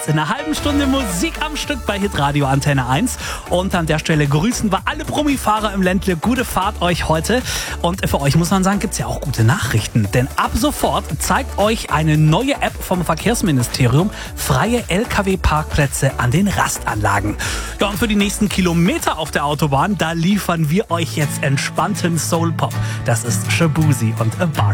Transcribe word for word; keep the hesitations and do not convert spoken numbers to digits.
In einer halben Stunde Musik am Stück bei Hitradio Antenne eins. Und an der Stelle grüßen wir alle Brummi-Fahrer im Ländle. Gute Fahrt euch heute. Und für euch muss man sagen, gibt's ja auch gute Nachrichten. Denn ab sofort zeigt euch eine neue App vom Verkehrsministerium freie L K W-Parkplätze an den Rastanlagen. Ja, und für die nächsten Kilometer auf der Autobahn, da liefern wir euch jetzt entspannten Soul-Pop. Das ist Shaboozey und A Bar.